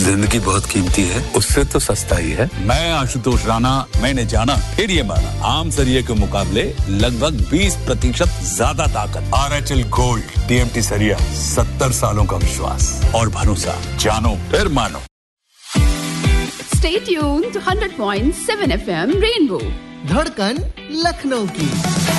जिंदगी बहुत कीमती है, उससे तो सस्ता ही है। मैं आशुतोष राणा, मैंने जाना फिर ये माना, आम सरिये के मुकाबले लगभग 20% ज्यादा ताकत। RHL गोल्ड TMT सरिया, 70 सालों का विश्वास और भरोसा, जानो फिर मानो। Stay tuned to 100.7 FM Rainbow. धड़कन लखनऊ की।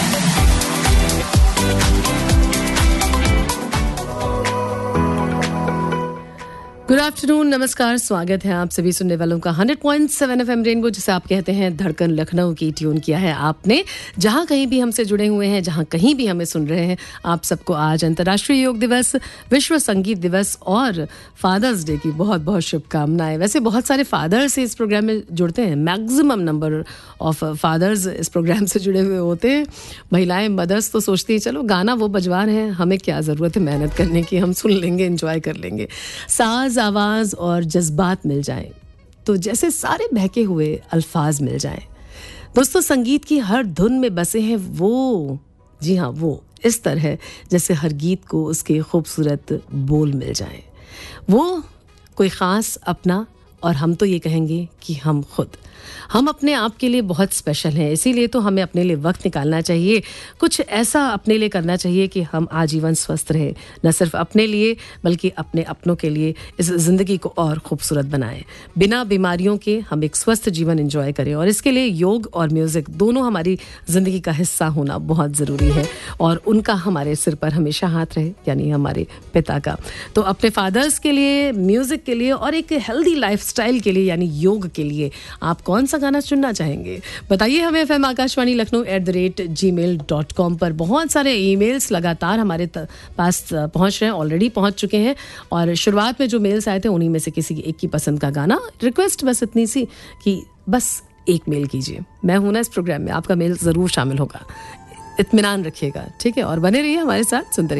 गुड आफ्टरनून, नमस्कार, स्वागत है आप सभी सुनने वालों का 100.7 FM रेनबो, जिसे आप कहते हैं धड़कन लखनऊ की। ट्यून किया है आपने। जहां कहीं भी हमसे जुड़े हुए हैं, जहां कहीं भी हमें सुन रहे हैं, आप सबको आज अंतर्राष्ट्रीय योग दिवस, विश्व संगीत दिवस और फादर्स डे की बहुत बहुत शुभकामनाएं। वैसे बहुत सारे फादर्स इस प्रोग्राम में जुड़ते हैं, मैक्सिमम नंबर ऑफ फादर्स इस प्रोग्राम से जुड़े हुए होते हैं। महिलाएं, मदर्स तो सोचती हैं चलो गाना वो बजवा रहे हैं, हमें क्या ज़रूरत है मेहनत करने की, हम सुन लेंगे, एंजॉय कर लेंगे। साज, आवाज़ और जज्बात मिल जाएं तो जैसे सारे बहके हुए अल्फाज मिल जाएं। दोस्तों, संगीत की हर धुन में बसे हैं वो, जी हाँ वो, इस तरह जैसे हर गीत को उसके खूबसूरत बोल मिल जाएं। वो कोई ख़ास अपना, और हम तो ये कहेंगे कि हम खुद, हम अपने आप के लिए बहुत स्पेशल हैं। इसीलिए तो हमें अपने लिए वक्त निकालना चाहिए, कुछ ऐसा अपने लिए करना चाहिए कि हम आजीवन स्वस्थ रहें, न सिर्फ अपने लिए बल्कि अपने अपनों के लिए इस ज़िंदगी को और खूबसूरत बनाएं। बिना बीमारियों के हम एक स्वस्थ जीवन एंजॉय करें, और इसके लिए योग और म्यूज़िक दोनों हमारी ज़िंदगी का हिस्सा होना बहुत ज़रूरी है, और उनका हमारे सिर पर हमेशा हाथ रहे, यानी हमारे पिता का। तो अपने फादर्स के लिए, म्यूज़िक के लिए और एक हेल्दी लाइफस्टाइल के लिए यानी योग के लिए आप कौन सा गाना चुनना चाहेंगे? बताइए हमें FM आकाशवाणी लखनऊ @gmail.com पर। बहुत सारे ईमेल्स लगातार हमारे पास पहुंच रहे हैं, ऑलरेडी पहुंच चुके हैं, और शुरुआत में जो मेल्स आए थे उन्हीं में से किसी एक की पसंद का गाना। रिक्वेस्ट बस इतनी सी कि बस एक मेल कीजिए, मैं हूं ना इस प्रोग्राम में, आपका मेल ज़रूर शामिल होगा, इत्मीनान रखिएगा, ठीक है? और बने रहिए हमारे साथ, सुनते रहिए।